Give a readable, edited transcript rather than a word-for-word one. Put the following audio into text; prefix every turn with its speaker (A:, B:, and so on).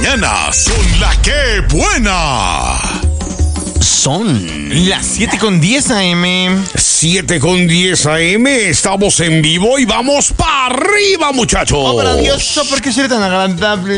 A: mañanas son la que buena.
B: Son las 7:10 AM.
A: 7:10 AM, estamos en vivo y vamos para arriba, muchachos.
B: Oh, maravilloso, ¿por qué ser tan agradable?